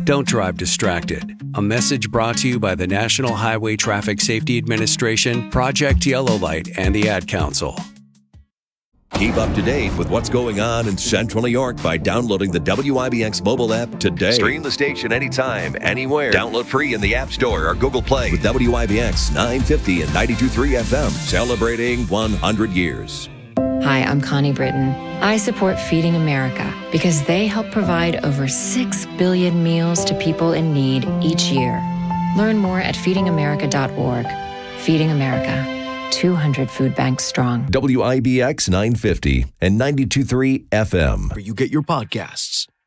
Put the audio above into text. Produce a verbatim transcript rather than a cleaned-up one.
Don't drive distracted. A message brought to you by the National Highway Traffic Safety Administration, Project Yellow Light, and the Ad Council. Keep up to date with what's going on in Central New York by downloading the W I B X mobile app today. Stream the station anytime, anywhere. Download free in the App Store or Google Play with W I B X nine fifty and ninety-two point three F M, celebrating one hundred years. Hi, I'm Connie Britton. I support Feeding America because they help provide over six billion meals to people in need each year. Learn more at feeding america dot org. Feeding America, two hundred food banks strong. W I B X nine fifty and ninety-two point three F M. Where you get your podcasts.